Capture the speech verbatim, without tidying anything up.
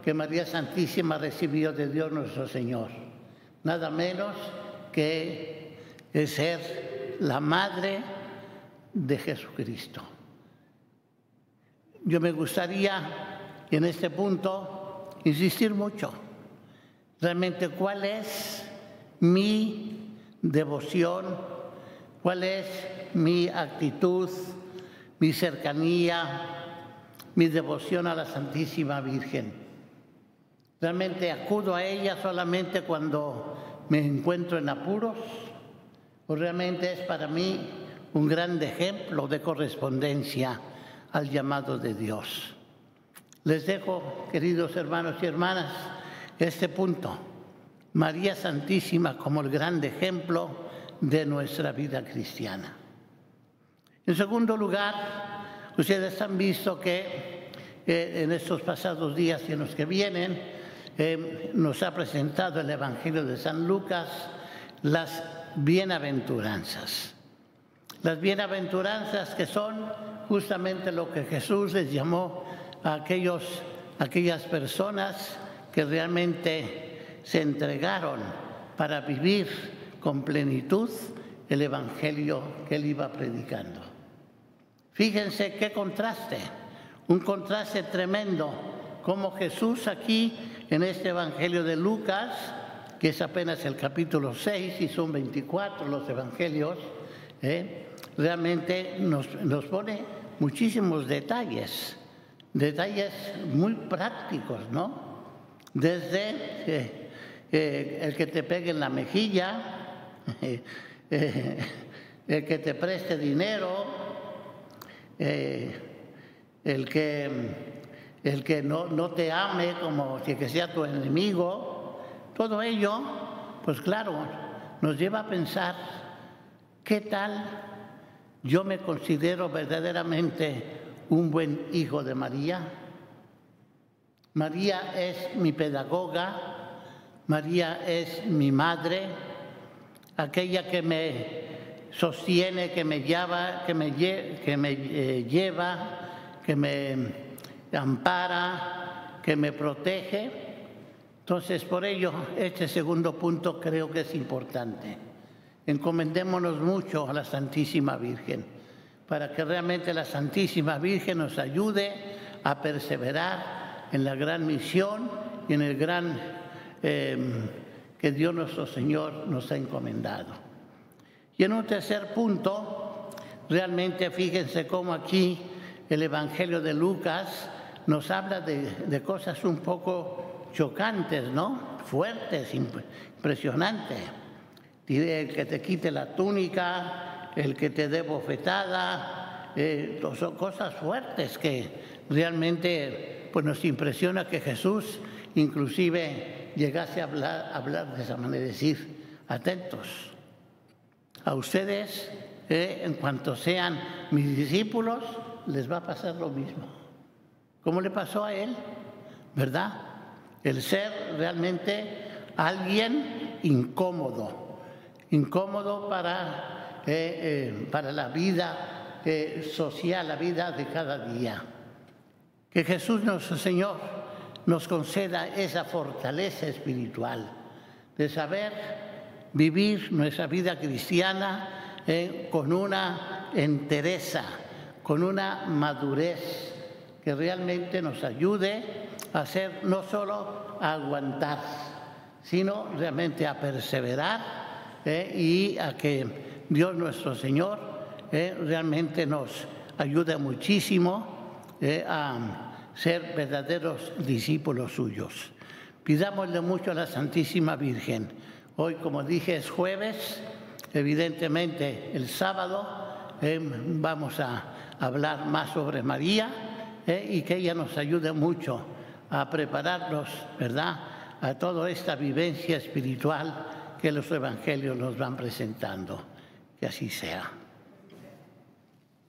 que María Santísima recibió de Dios nuestro Señor. Nada menos que ser la madre de Jesucristo. Yo me gustaría en este punto insistir mucho. Realmente, ¿cuál es mi devoción? ¿Cuál es mi actitud, mi cercanía, mi devoción a la Santísima Virgen? ¿Realmente acudo a ella solamente cuando me encuentro en apuros? ¿O realmente es para mí un gran ejemplo de correspondencia al llamado de Dios? Les dejo, queridos hermanos y hermanas, este punto. María Santísima como el gran ejemplo de nuestra vida cristiana. En segundo lugar, ustedes han visto que eh, en estos pasados días y en los que vienen, eh, nos ha presentado el Evangelio de San Lucas las bienaventuranzas. Las bienaventuranzas que son justamente lo que Jesús les llamó a aquellos, aquellas personas que realmente se entregaron para vivir con plenitud el Evangelio que él iba predicando. Fíjense qué contraste, un contraste tremendo, como Jesús aquí en este Evangelio de Lucas, que es apenas el capítulo seis y son veinticuatro los evangelios, ¿eh? realmente nos, nos pone muchísimos detalles, detalles muy prácticos, ¿no? Desde eh, eh, el que te pegue en la mejilla, eh, eh, el que te preste dinero, eh, el que, el que no, no te ame como si que sea tu enemigo. Todo ello, pues claro, nos lleva a pensar, ¿qué tal yo me considero verdaderamente un buen hijo de María? María es mi pedagoga, María es mi madre, aquella que me sostiene, que me lleva, que me, que me eh, lleva, que me ampara, que me protege. Entonces, por ello, este segundo punto creo que es importante. Encomendémonos mucho a la Santísima Virgen, para que realmente la Santísima Virgen nos ayude a perseverar en la gran misión y en el gran eh, que Dios nuestro Señor nos ha encomendado. Y en un tercer punto, realmente fíjense cómo aquí el Evangelio de Lucas nos habla de, de cosas un poco chocantes, ¿no? Fuertes, impresionantes. El que te quite la túnica, el que te dé bofetada, eh, son cosas fuertes que realmente pues, nos impresiona que Jesús inclusive llegase a hablar, a hablar de esa manera, decir, atentos, a ustedes, eh, en cuanto sean mis discípulos, les va a pasar lo mismo. ¿Cómo le pasó a él? ¿Verdad? El ser realmente alguien incómodo, incómodo para, eh, eh, para la vida eh, social, la vida de cada día. Que Jesús nuestro Señor nos conceda esa fortaleza espiritual de saber vivir nuestra vida cristiana eh, con una entereza, con una madurez que realmente nos ayude a hacer, no solo a aguantar, sino realmente a perseverar eh, y a que Dios nuestro Señor eh, realmente nos ayude muchísimo eh, a ser verdaderos discípulos suyos. Pidámosle mucho a la Santísima Virgen. Hoy, como dije, es jueves, evidentemente el sábado eh, vamos a hablar más sobre María eh, y que ella nos ayude mucho a prepararnos, ¿verdad?, a toda esta vivencia espiritual que los evangelios nos van presentando. Que así sea.